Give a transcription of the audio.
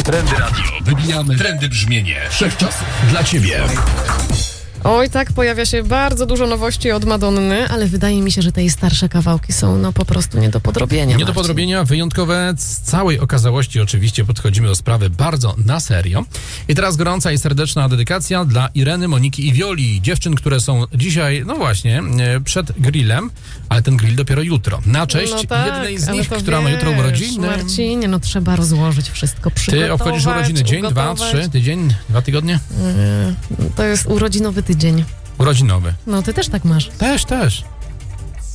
Trendy Radio. Wybijamy trendy brzmienie wszechczasów dla Ciebie. Oj, tak, pojawia się bardzo dużo nowości od Madonny, ale wydaje mi się, że te jej starsze kawałki są po prostu nie do podrobienia. Nie do podrobienia, wyjątkowe. Z całej okazałości oczywiście podchodzimy do sprawy bardzo na serio. I teraz gorąca i serdeczna dedykacja dla Ireny, Moniki i Wioli. Dziewczyn, które są dzisiaj, no właśnie, przed grillem, ale ten grill dopiero jutro. Na cześć jednej z nich, która ma jutro urodziny. Marcinie, trzeba rozłożyć wszystko, przygotować. Ty obchodzisz urodziny dzień, dwa, trzy, tydzień, 2 tygodnie? To jest urodzinowy tydzień. Urodzinowy. No, ty też tak masz. Też.